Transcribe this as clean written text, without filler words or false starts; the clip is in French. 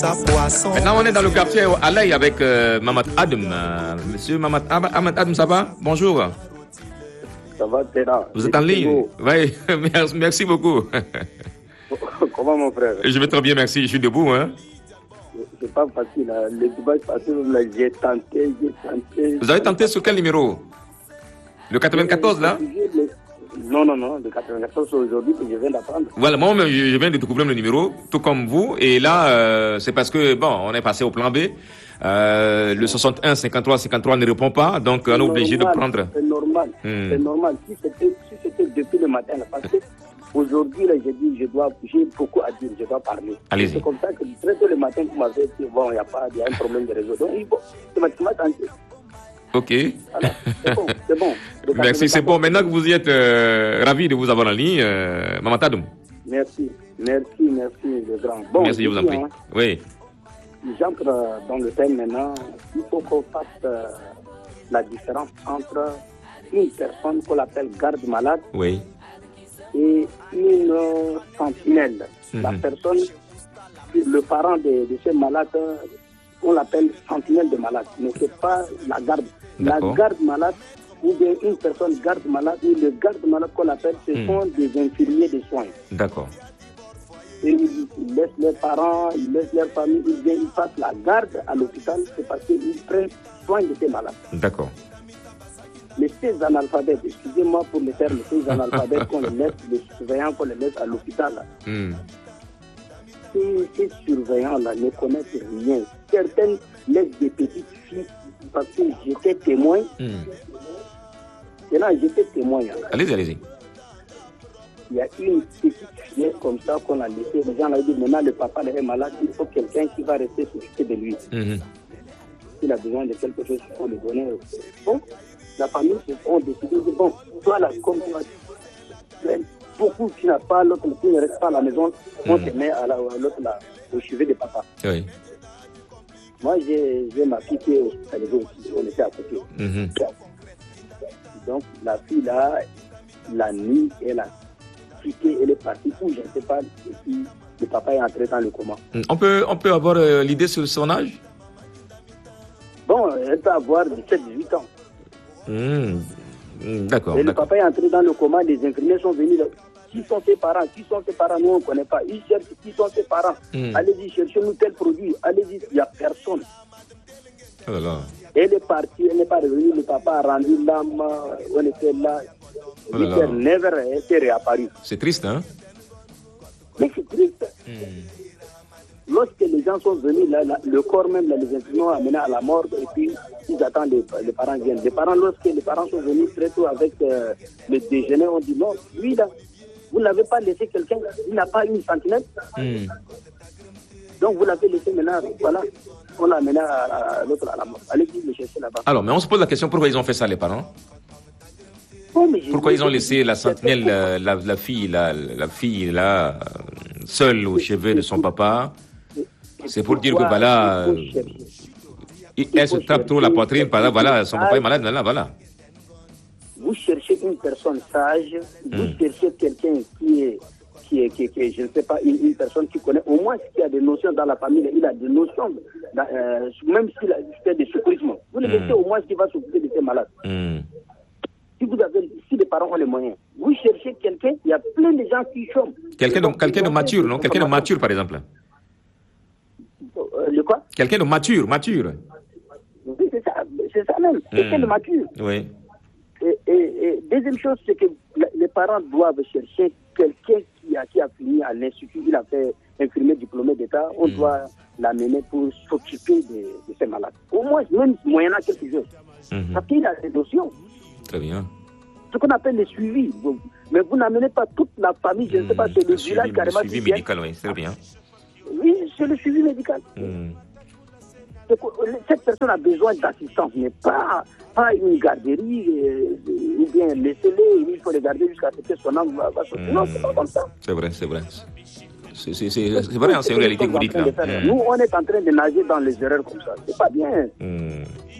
Maintenant, on est dans le quartier Alaï avec Mamat Adam. Monsieur Mamat Adam, ça va? Bonjour. Ça va, Téra. Vous êtes en ligne? Oui, merci beaucoup. Comment, mon frère? Je vais très bien, merci. Je suis debout. Hein? C'est pas facile. Hein. Le débat est facile. J'ai tenté. Vous avez tenté sur quel numéro? Le 94, là? Non. Le 94, aujourd'hui que je viens d'apprendre. Voilà, moi, je viens de découvrir le numéro, tout comme vous. Et là, c'est parce que, bon, on est passé au plan B. Le 61 53 53 ne répond pas, donc on est obligé de prendre. C'est normal. C'est normal. Si c'était depuis le matin, là, parce que aujourd'hui, là, j'ai dit, j'ai beaucoup à dire, je dois parler. Allez-y. C'est comme ça que très tôt le matin, vous m'avez dit, bon, il y a un problème de réseau. Donc, c'est ma tenter. Ok. Voilà, c'est bon. Merci, c'est bon. Maintenant que vous y êtes, ravi de vous avoir en ligne, Maman Tadoum. Merci, le grand. Bon, merci, je vous en prie. Oui. J'entre dans le thème maintenant. Il faut qu'on fasse la différence entre une personne qu'on appelle garde-malade et une sentinelle. La personne, le parent de ce malade, on l'appelle sentinelle de malade, mais ce n'est pas la garde. La garde-malade, ou bien une personne garde-malade, ou le garde-malade qu'on appelle, ce sont des infirmiers de soins. D'accord. Et ils laissent leurs parents, ils laissent leur famille, ils passent la garde à l'hôpital, c'est parce qu'ils prennent soin de ces malades. D'accord. Mais ces analphabètes, excusez-moi pour le terme, ces analphabètes qu'on les laisse, les surveillants qu'on les laisse à l'hôpital, ces surveillants-là ne connaissent rien. Certaines laissent des petites filles, parce que j'étais témoin. Et là, j'étais témoin. Allez-y. Il y a une petite fillette comme ça qu'on a laissée. Les gens ont dit, maintenant le papa est malade, il faut quelqu'un qui va rester s'occuper de lui. S'il a besoin de quelque chose, il faut lui donner. Bon, la famille ont décidé de, bon, toi là, comme beaucoup qui n'a pas, l'autre qui ne reste pas à la maison, on te met à l'autre là, au chevet de papa. Oui. Moi, j'ai ma fille qui est hospitalisée aussi, on était à côté. Donc, la fille là, la nuit, elle a quitté, elle est partie où je ne sais pas, et puis le papa est entré dans le coma. On peut avoir l'idée sur son âge? Bon, elle peut avoir 17-18 ans. D'accord. Et le papa est entré dans le coma, les infirmiers sont venus là. Qui sont ses parents? Nous, on ne connaît pas. Ils cherchent qui sont ses parents. Allez-y, cherchez-nous tel produit. Allez-y, il n'y a personne. Oh là là. Elle est partie, elle n'est pas revenue. Le papa a rendu l'âme, on était là. Oh là là. Elle était réapparue. C'est triste, hein? Mais c'est triste. Lorsque les gens sont venus, là, le corps même, là, les infirmiers ont amené à la mort, et puis ils attendent, les parents viennent. Lorsque les parents sont venus très tôt avec le déjeuner, on dit non, lui là, vous n'avez pas laissé quelqu'un, il n'a pas une sentinelle. Donc vous l'avez laissé maintenant, voilà, on l'a amené à l'autre à la mort. Allez-y le chercher là-bas. Alors, mais on se pose la question, pourquoi ils ont fait ça, les parents? Pourquoi ils ont laissé la sentinelle, la fille là, seule au chevet de son papa? C'est pour dire que voilà, elle se tape trop la poitrine, par là, voilà, son papa est malade, voilà. Vous cherchez une personne sage, vous cherchez quelqu'un qui est, je ne sais pas, une personne qui connaît, au moins qui a des notions dans la famille, il a des notions, même s'il a fait des secourismes. Vous le laissez au moins qui va s'occuper de ces malades. Si les parents ont les moyens, vous cherchez quelqu'un, il y a plein de gens qui chôment. Quelqu'un de mature, non? Quelqu'un de mature, par exemple. Le quoi? Quelqu'un de mature. Oui, c'est ça même. Quelqu'un de mature. Oui. Et deuxième chose, c'est que les parents doivent chercher quelqu'un qui a fini à l'institut, il a fait infirmier diplômé d'État, on doit l'amener pour s'occuper de ces malades. Au moins, même moyennant quelque chose. Parce qu'il a des notions. Très bien. Ce qu'on appelle le suivi. Mais vous n'amenez pas toute la famille, je ne sais pas, c'est le village carrément. Le suivi médical, oui, c'est bien. Oui, c'est le suivi médical. Cette personne a besoin d'assistance, mais pas une garderie, ou bien laissez-les, il faut les garder jusqu'à ce que son âme va sortir. Non, c'est pas comme ça. C'est vrai. C'est vrai, c'est une réalité que vous dites là. Nous, on est en train de nager dans les erreurs comme ça. C'est pas bien.